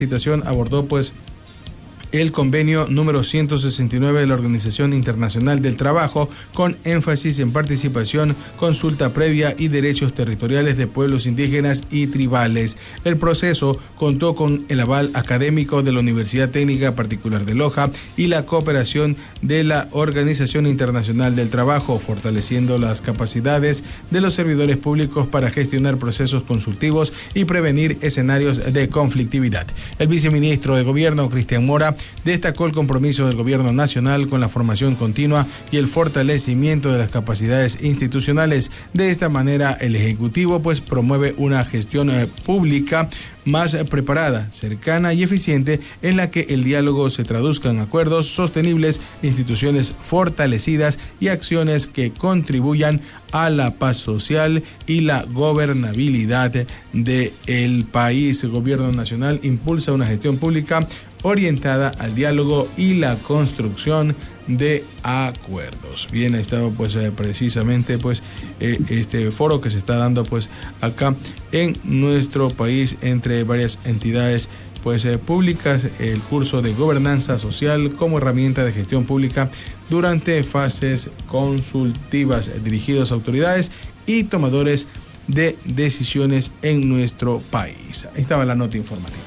capacitación abordó pues el convenio número 169 de la Organización Internacional del Trabajo, con énfasis en participación, consulta previa y derechos territoriales de pueblos indígenas y tribales. El proceso contó con el aval académico de la Universidad Técnica Particular de Loja y la cooperación de la Organización Internacional del Trabajo, fortaleciendo las capacidades de los servidores públicos para gestionar procesos consultivos y prevenir escenarios de conflictividad. El viceministro de Gobierno, Cristian Mora, destacó el compromiso del Gobierno Nacional con la formación continua y el fortalecimiento de las capacidades institucionales. De esta manera, el Ejecutivo pues promueve una gestión pública más preparada, cercana y eficiente, en la que el diálogo se traduzca en acuerdos sostenibles, instituciones fortalecidas y acciones que contribuyan a la paz social y la gobernabilidad del país. El Gobierno Nacional impulsa una gestión pública orientada al diálogo y la construcción de acuerdos. Bien, ha estado pues precisamente pues este foro que se está dando pues acá en nuestro país entre varias entidades pues públicas, el curso de gobernanza social como herramienta de gestión pública durante fases consultivas, dirigidos a autoridades y tomadores de decisiones en nuestro país. Ahí estaba la nota informativa.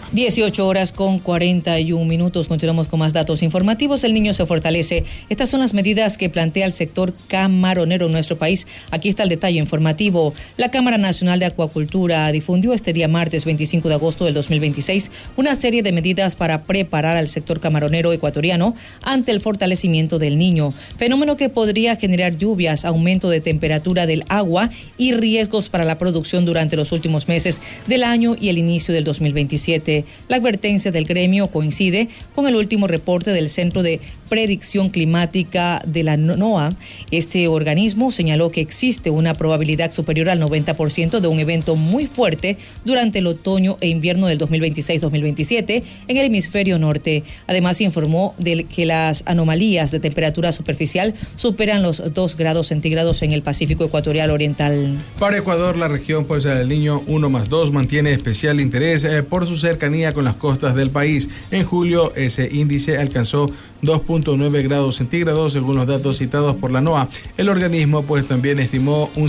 18:41. Continuamos con más datos informativos. El niño se fortalece. Estas son las medidas que plantea el sector camaronero en nuestro país. Aquí está el detalle informativo. La Cámara Nacional de Acuacultura difundió este día martes 25 de agosto del 2026 una serie de medidas para preparar al sector camaronero ecuatoriano ante el fortalecimiento del niño, fenómeno que podría generar lluvias, aumento de temperatura del agua y riesgos para la producción durante los últimos meses del año y el inicio del 2027. La advertencia del gremio coincide con el último reporte del Centro de Predicción Climática de la NOAA. Este organismo señaló que existe una probabilidad superior al 90% de un evento muy fuerte durante el otoño e invierno del 2026-2027 en el hemisferio norte. Además, informó de que las anomalías de temperatura superficial superan los 2 grados centígrados en el Pacífico Ecuatorial Oriental. Para Ecuador, la región pues del Niño 1+2 mantiene especial interés por su cercanía con las costas del país. En julio ese índice alcanzó 2.9 grados centígrados según los datos citados por la NOAA. El organismo pues también estimó un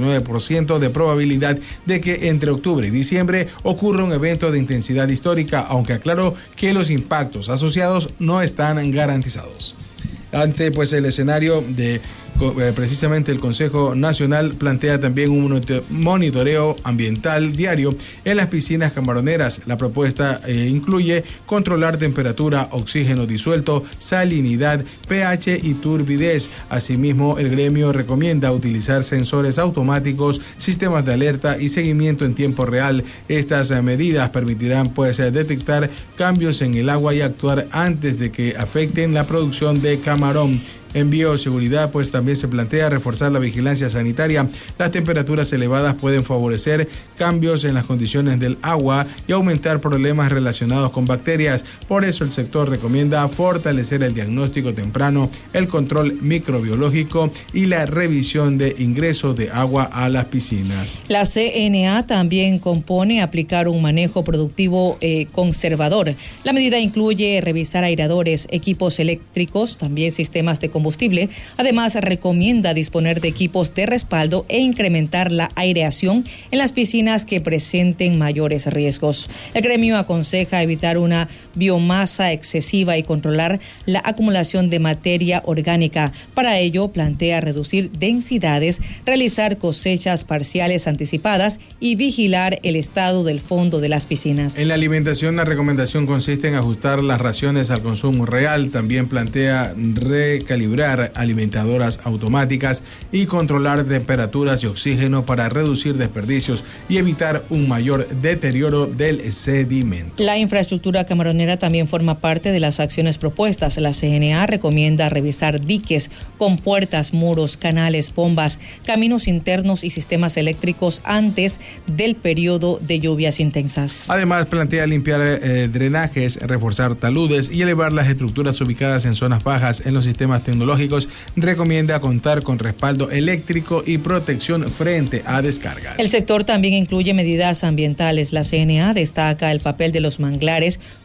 69% de probabilidad de que entre octubre y diciembre ocurra un evento de intensidad histórica, aunque aclaró que los impactos asociados no están garantizados. Ante pues el escenario de precisamente el Consejo Nacional plantea también un monitoreo ambiental diario en las piscinas camaroneras. La propuesta incluye controlar temperatura, oxígeno disuelto, salinidad, pH y turbidez. Asimismo, el gremio recomienda utilizar sensores automáticos, sistemas de alerta y seguimiento en tiempo real. Estas medidas permitirán pues detectar cambios en el agua y actuar antes de que afecten la producción de camarón. En bioseguridad, pues también se plantea reforzar la vigilancia sanitaria. Las temperaturas elevadas pueden favorecer cambios en las condiciones del agua y aumentar problemas relacionados con bacterias. Por eso el sector recomienda fortalecer el diagnóstico temprano, el control microbiológico y la revisión de ingreso de agua a las piscinas. La CNA también compone aplicar un manejo productivo conservador. La medida incluye revisar aireadores, equipos eléctricos, también sistemas de combustible. Además, recomienda disponer de equipos de respaldo e incrementar la aireación en las piscinas que presenten mayores riesgos. El gremio aconseja evitar una biomasa excesiva y controlar la acumulación de materia orgánica. Para ello, plantea reducir densidades, realizar cosechas parciales anticipadas y vigilar el estado del fondo de las piscinas. En la alimentación, la recomendación consiste en ajustar las raciones al consumo real. También plantea recalibrar alimentadoras automáticas y controlar temperaturas y oxígeno para reducir desperdicios y evitar un mayor deterioro del sedimento. La infraestructura camaronera también forma parte de las acciones propuestas. La CNA recomienda revisar diques, compuertas, muros, canales, bombas, caminos internos y sistemas eléctricos antes del periodo de lluvias intensas. Además, plantea limpiar drenajes, reforzar taludes y elevar las estructuras ubicadas en zonas bajas en los sistemas tecnológicos tecnológicos recomienda contar con respaldo eléctrico y protección frente a descargas. El sector también incluye medidas ambientales. La CNA destaca el papel de los manglares